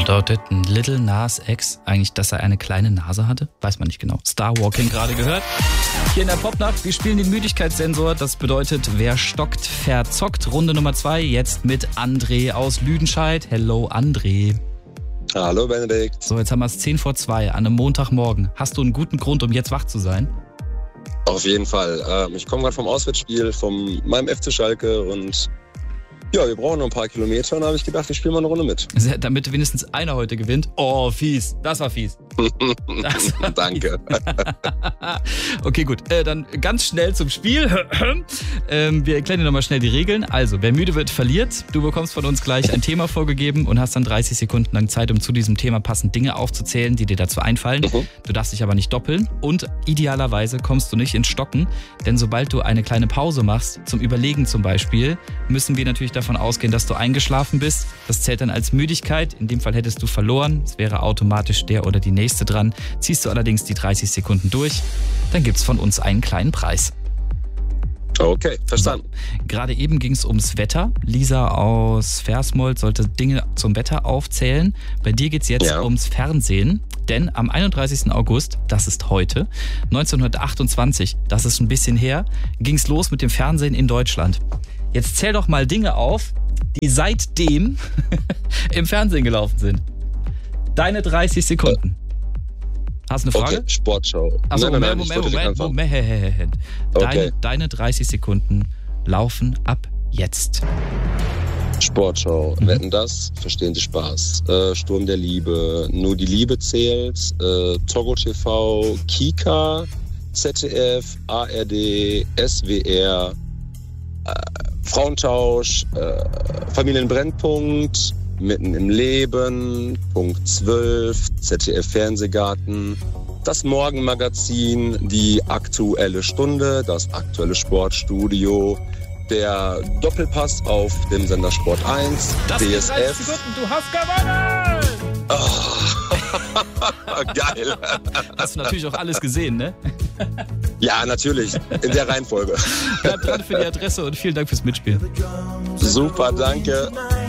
Bedeutet ein Little Nas X eigentlich, dass er eine kleine Nase hatte? Weiß man nicht genau. Starwalking gerade gehört. Hier in der Popnacht, wir spielen den Müdigkeitssensor. Das bedeutet, wer stockt, verzockt. Runde Nummer 2, jetzt mit André aus Lüdenscheid. Hello, André. Hallo, Benedikt. So, jetzt haben wir es 10:02 an einem Montagmorgen. Hast du einen guten Grund, um jetzt wach zu sein? Auf jeden Fall. Ich komme gerade vom Auswärtsspiel von meinem FC Schalke und ja, wir brauchen noch ein paar Kilometer und da habe ich gedacht, ich spiele mal eine Runde mit. Damit wenigstens einer heute gewinnt. Oh, fies. Das war fies. Danke. Okay, gut. Dann ganz schnell zum Spiel. Wir erklären dir nochmal schnell die Regeln. Also, wer müde wird, verliert. Du bekommst von uns gleich ein Thema vorgegeben und hast dann 30 Sekunden lang Zeit, um zu diesem Thema passend Dinge aufzuzählen, die dir dazu einfallen. Du darfst dich aber nicht doppeln und idealerweise kommst du nicht ins Stocken, denn sobald du eine kleine Pause machst, zum Überlegen zum Beispiel, müssen wir natürlich davon ausgehen, dass du eingeschlafen bist. Das zählt dann als Müdigkeit. In dem Fall hättest du verloren. Es wäre automatisch der oder die nächste dran. Ziehst du allerdings die 30 Sekunden durch, dann gibt's von uns einen kleinen Preis. Okay, verstanden. So, gerade eben ging es ums Wetter. Lisa aus Versmold sollte Dinge zum Wetter aufzählen. Bei dir geht's jetzt ums Fernsehen. Denn am 31. August, das ist heute, 1928, das ist ein bisschen her, ging's los mit dem Fernsehen in Deutschland. Jetzt zähl doch mal Dinge auf, die seitdem im Fernsehen gelaufen sind. Deine 30 Sekunden. Hast du eine Frage? Okay, Sportschau. Achso, Moment. Okay. Deine 30 Sekunden laufen ab jetzt. Sportschau, Wetten, das, verstehen Sie Spaß. Sturm der Liebe, nur die Liebe zählt, Togo TV, Kika, ZDF, ARD, SWR, Frauentausch, Familienbrennpunkt, Mitten im Leben, Punkt 12, ZDF Fernsehgarten, das Morgenmagazin, die Aktuelle Stunde, das aktuelle Sportstudio, der Doppelpass auf dem Sender Sport 1, das DSF. 30 Sekunden, du hast gewonnen! Oh, geil. Hast du natürlich auch alles gesehen, ne? Ja, natürlich. In der Reihenfolge. Bleib dran für die Adresse und vielen Dank fürs Mitspielen. Super, danke.